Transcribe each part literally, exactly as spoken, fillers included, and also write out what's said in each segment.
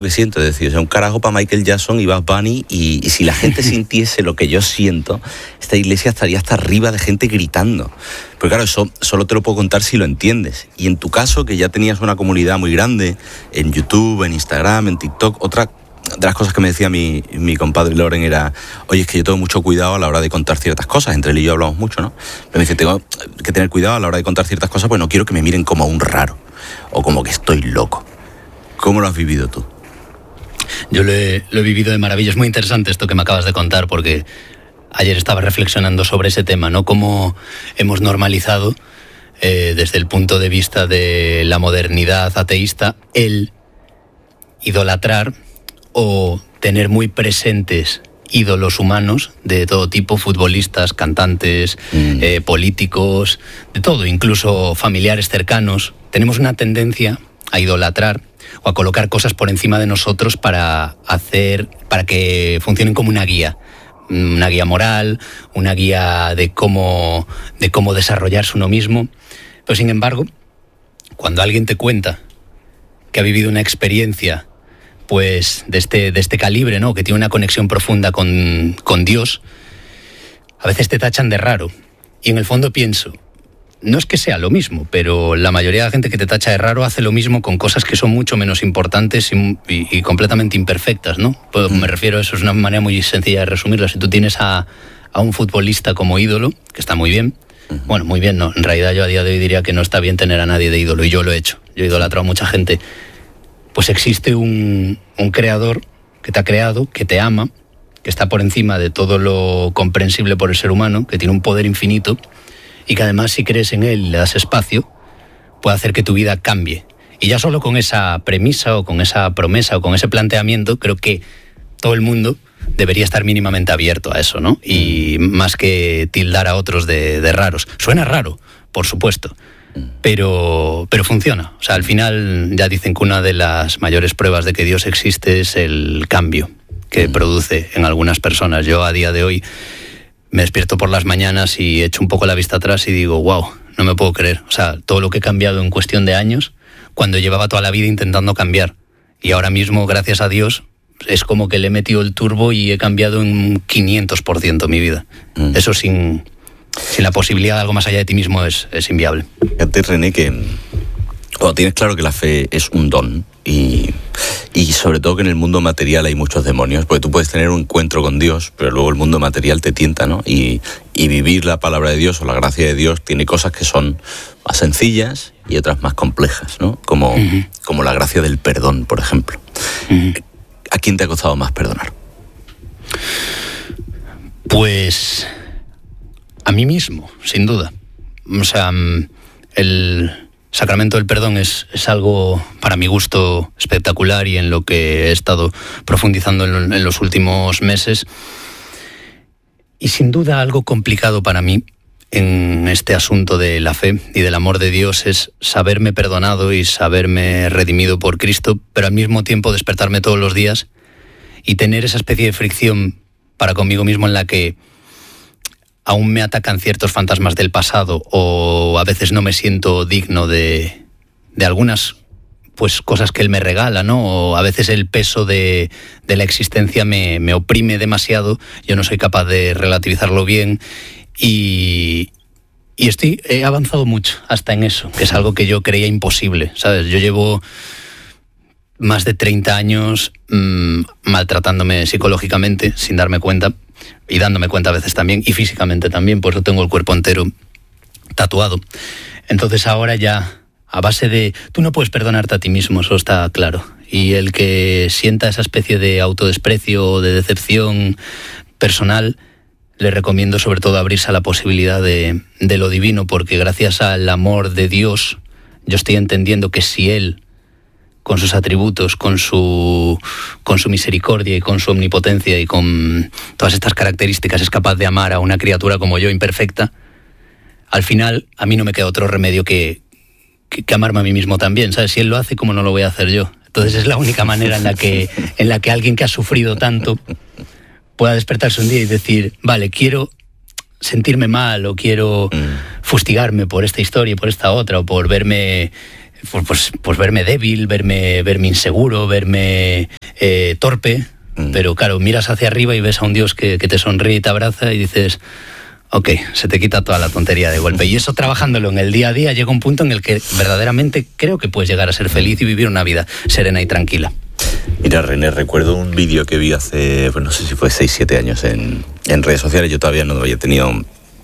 que siento, es decir, o sea, un carajo para Michael Jackson y Bad Bunny, y, y si la gente sintiese lo que yo siento, esta iglesia estaría hasta arriba de gente gritando. Pero claro, eso solo te lo puedo contar si lo entiendes. Y en tu caso, que ya tenías una comunidad muy grande en YouTube, en Instagram, en TikTok, otra de las cosas que me decía mi, mi compadre Loren era, oye, es que yo tengo mucho cuidado a la hora de contar ciertas cosas, entre él y yo hablamos mucho, ¿no? Pero me dice, tengo que tener cuidado a la hora de contar ciertas cosas, pues no quiero que me miren como un raro, o como que estoy loco. ¿Cómo lo has vivido tú? Yo lo he, lo he vivido de maravilla. Es muy interesante esto que me acabas de contar, porque ayer estaba reflexionando sobre ese tema, ¿no? Cómo hemos normalizado, eh, desde el punto de vista de la modernidad ateísta, el idolatrar o tener muy presentes ídolos humanos de todo tipo, futbolistas, cantantes, mm. eh, políticos, de todo, incluso familiares cercanos. Tenemos una tendencia a idolatrar o a colocar cosas por encima de nosotros para hacer, para que funcionen como una guía, una guía moral, una guía de cómo, de cómo desarrollarse uno mismo. Pero sin embargo, cuando alguien te cuenta que ha vivido una experiencia, pues de este, de este calibre, ¿no?, que tiene una conexión profunda con, con Dios, a veces te tachan de raro. Y en el fondo pienso, no es que sea lo mismo, pero la mayoría de la gente que te tacha de raro hace lo mismo con cosas que son mucho menos importantes y, y, y completamente imperfectas, ¿no? Pues me refiero a eso, es una manera muy sencilla de resumirlo. Si tú tienes a, a un futbolista como ídolo, que está muy bien, bueno, muy bien, no, en realidad yo a día de hoy diría que no está bien tener a nadie de ídolo, y yo lo he hecho, yo he idolatrado a mucha gente. Pues existe un, un creador que te ha creado, que te ama, que está por encima de todo lo comprensible por el ser humano, que tiene un poder infinito, y que además, si crees en él y le das espacio, puede hacer que tu vida cambie. Y ya solo con esa premisa o con esa promesa o con ese planteamiento, creo que todo el mundo debería estar mínimamente abierto a eso, ¿no? Y más que tildar a otros de, de raros. Suena raro, por supuesto, pero, pero funciona. O sea, al final ya dicen que una de las mayores pruebas de que Dios existe es el cambio que produce en algunas personas. Yo a día de hoy me despierto por las mañanas y echo un poco la vista atrás y digo, wow, no me puedo creer. O sea, todo lo que he cambiado en cuestión de años, cuando llevaba toda la vida intentando cambiar. Y ahora mismo, gracias a Dios, es como que le he metido el turbo y he cambiado en un quinientos por ciento mi vida. Mm. Eso sin, sin la posibilidad de algo más allá de ti mismo es, es inviable. Fíjate, René, que bueno, tienes claro que la fe es un don y, y sobre todo que en el mundo material hay muchos demonios, porque tú puedes tener un encuentro con Dios, pero luego el mundo material te tienta, ¿no? Y, y vivir la palabra de Dios o la gracia de Dios tiene cosas que son más sencillas y otras más complejas, ¿no? Como, uh-huh. como la gracia del perdón, por ejemplo. Uh-huh. ¿A quién te ha costado más perdonar? Pues a mí mismo, sin duda. O sea, el sacramento del perdón es, es algo, para mi gusto, espectacular y en lo que he estado profundizando en, en los últimos meses. Y sin duda algo complicado para mí en este asunto de la fe y del amor de Dios es saberme perdonado y saberme redimido por Cristo, pero al mismo tiempo despertarme todos los días y tener esa especie de fricción para conmigo mismo en la que aún me atacan ciertos fantasmas del pasado o a veces no me siento digno de, de algunas pues cosas que Él me regala, ¿no? O a veces el peso de, de la existencia me, me oprime demasiado, yo no soy capaz de relativizarlo bien y, y estoy, he avanzado mucho hasta en eso, que es algo que yo creía imposible, ¿sabes? Yo llevo más de treinta años mmm, maltratándome psicológicamente sin darme cuenta y dándome cuenta a veces también y físicamente también, pues yo tengo el cuerpo entero tatuado. Entonces ahora ya a base de tú no puedes perdonarte a ti mismo, eso está claro, y el que sienta esa especie de autodesprecio o de decepción personal, le recomiendo sobre todo abrirse a la posibilidad de, de lo divino, porque gracias al amor de Dios yo estoy entendiendo que si Él, con sus atributos, con su, con su misericordia y con su omnipotencia y con todas estas características es capaz de amar a una criatura como yo, imperfecta, al final a mí no me queda otro remedio que, que, que amarme a mí mismo también, ¿sabes? Si Él lo hace, ¿cómo no lo voy a hacer yo? Entonces es la única manera en la que, en la que alguien que ha sufrido tanto pueda despertarse un día y decir, vale, quiero sentirme mal o quiero fustigarme por esta historia y por esta otra o por verme pues, pues, pues verme débil, verme, verme inseguro, verme eh, torpe. Mm. Pero claro, miras hacia arriba y ves a un Dios que, que te sonríe y te abraza y dices, ok, se te quita toda la tontería de golpe. Y eso, trabajándolo en el día a día, llega un punto en el que verdaderamente creo que puedes llegar a ser feliz y vivir una vida serena y tranquila. Mira, René, recuerdo un vídeo que vi hace, pues no sé si fue seis, siete años en, en redes sociales. Yo todavía no había tenido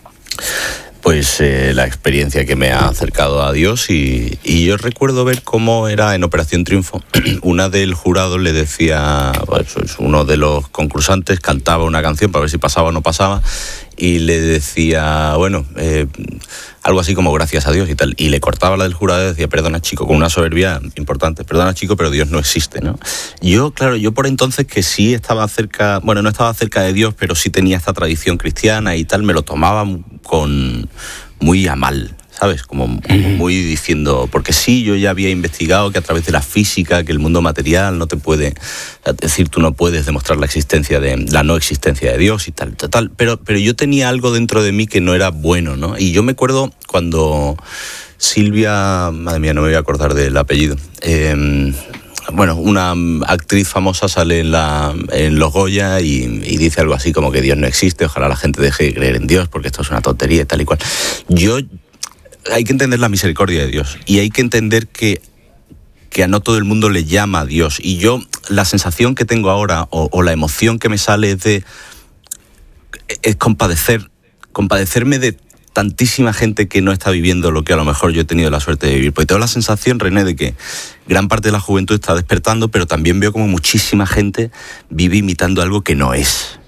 pues eh, la experiencia que me ha acercado a Dios y, y yo recuerdo ver cómo era en Operación Triunfo. Una del jurado le decía, pues, uno de los concursantes cantaba una canción para ver si pasaba o no pasaba y le decía, bueno, eh, algo así como gracias a Dios y tal, y le cortaba la del jurado y decía, perdona chico, con una soberbia importante, perdona chico, pero Dios no existe, ¿no? Yo, claro, yo por entonces que sí estaba cerca, bueno, no estaba cerca de Dios, pero sí tenía esta tradición cristiana y tal, me lo tomaba con muy a mal, ¿sabes? Como, como muy diciendo, porque sí, yo ya había investigado que a través de la física, que el mundo material no te puede, es decir, tú no puedes demostrar la existencia de, la no existencia de Dios y tal, tal, pero, pero yo tenía algo dentro de mí que no era bueno, ¿no? Y yo me acuerdo cuando Silvia, madre mía, no me voy a acordar del apellido, eh, bueno, una actriz famosa sale en, la, en Los Goya y, y dice algo así como que Dios no existe, ojalá la gente deje de creer en Dios porque esto es una tontería y tal y cual. Yo... Hay que entender la misericordia de Dios y hay que entender que, que a no todo el mundo le llama a Dios. Y yo, la sensación que tengo ahora o, o la emoción que me sale es de es compadecer, compadecerme de tantísima gente que no está viviendo lo que a lo mejor yo he tenido la suerte de vivir. Porque tengo la sensación, René, de que gran parte de la juventud está despertando, pero también veo como muchísima gente vive imitando algo que no es.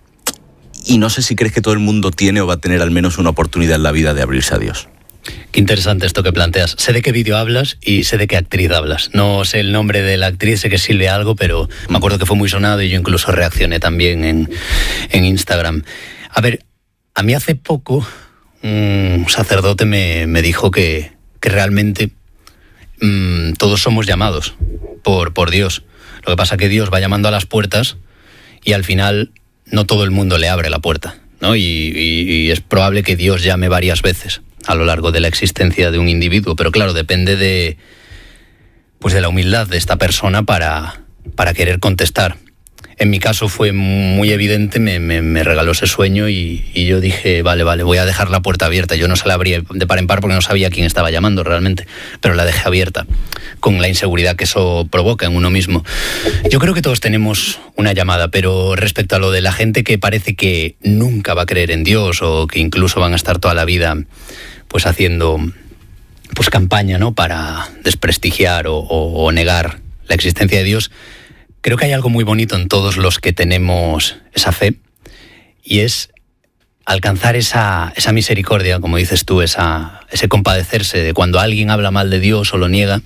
Y no sé si crees que todo el mundo tiene o va a tener al menos una oportunidad en la vida de abrirse a Dios. Qué interesante esto que planteas. Sé de qué vídeo hablas y sé de qué actriz hablas. No sé el nombre de la actriz, sé que es Silvia algo, pero me acuerdo que fue muy sonado y yo incluso reaccioné también en, en Instagram. A ver, a mí hace poco un sacerdote me, me dijo que, que realmente mmm, todos somos llamados por, por Dios. Lo que pasa es que Dios va llamando a las puertas y al final no todo el mundo le abre la puerta, ¿no? Y, y, y es probable que Dios llame varias veces a lo largo de la existencia de un individuo, pero claro, depende de, pues de la humildad de esta persona para, para querer contestar. En mi caso fue muy evidente, me, me, me regaló ese sueño y, y yo dije, vale, vale, voy a dejar la puerta abierta. Yo no se la abrí de par en par porque no sabía quién estaba llamando realmente, pero la dejé abierta con la inseguridad que eso provoca en uno mismo. Yo creo que todos tenemos una llamada, pero respecto a lo de la gente que parece que nunca va a creer en Dios o que incluso van a estar toda la vida pues haciendo pues campaña, ¿no?, para desprestigiar o, o, o negar la existencia de Dios, creo que hay algo muy bonito en todos los que tenemos esa fe y es alcanzar esa, esa misericordia, como dices tú, esa, ese compadecerse de cuando alguien habla mal de Dios o lo niega,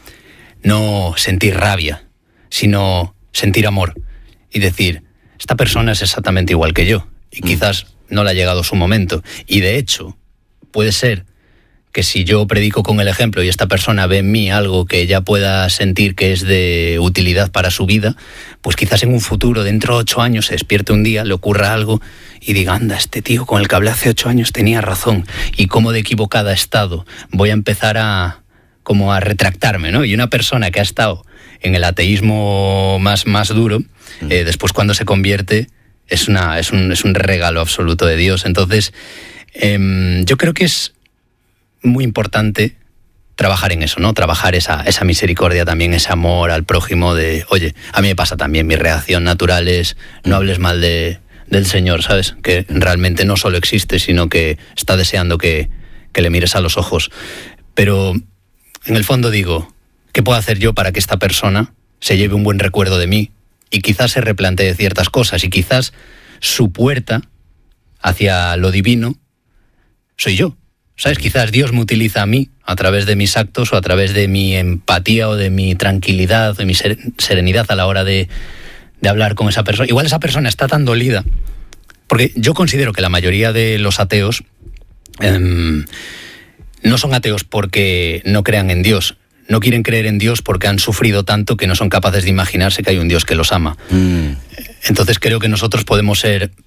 no sentir rabia, sino sentir amor y decir, esta persona es exactamente igual que yo y quizás no le ha llegado su momento. Y de hecho, puede ser que si yo predico con el ejemplo y esta persona ve en mí algo que ella pueda sentir que es de utilidad para su vida, pues quizás en un futuro, dentro de ocho años, se despierte un día, le ocurra algo y diga, anda, este tío con el que hablé hace ocho años tenía razón y cómo de equivocada he estado. Voy a empezar a, como a retractarme, ¿no? Y una persona que ha estado en el ateísmo más, más duro, eh, después cuando se convierte, es, una, es, un, es un regalo absoluto de Dios. Entonces, eh, yo creo que es muy importante trabajar en eso, ¿no? Trabajar esa, esa misericordia también, ese amor al prójimo de, oye, a mí me pasa también, mi reacción natural es no hables mal de, del Señor, ¿sabes? Que realmente no solo existe, sino que está deseando que, que le mires a los ojos. Pero en el fondo digo, ¿qué puedo hacer yo para que esta persona se lleve un buen recuerdo de mí? Y quizás se replantee ciertas cosas y quizás su puerta hacia lo divino soy yo. ¿Sabes? Quizás Dios me utiliza a mí a través de mis actos o a través de mi empatía o de mi tranquilidad, de mi serenidad a la hora de, de hablar con esa persona. Igual esa persona está tan dolida, porque yo considero que la mayoría de los ateos eh, no son ateos porque no crean en Dios. No quieren creer en Dios porque han sufrido tanto que no son capaces de imaginarse que hay un Dios que los ama. Mm. Entonces creo que nosotros podemos ser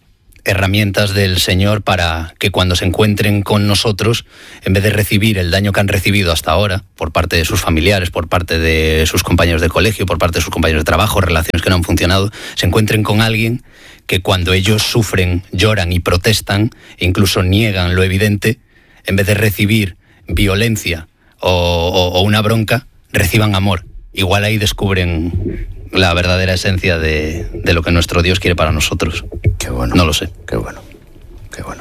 herramientas del Señor para que cuando se encuentren con nosotros, en vez de recibir el daño que han recibido hasta ahora, por parte de sus familiares, por parte de sus compañeros de colegio, por parte de sus compañeros de trabajo, relaciones que no han funcionado, se encuentren con alguien que cuando ellos sufren, lloran y protestan, e incluso niegan lo evidente, en vez de recibir violencia o, o, o una bronca, reciban amor. Igual ahí descubren la verdadera esencia de, de lo que nuestro Dios quiere para nosotros. Qué bueno. No lo sé. Qué bueno.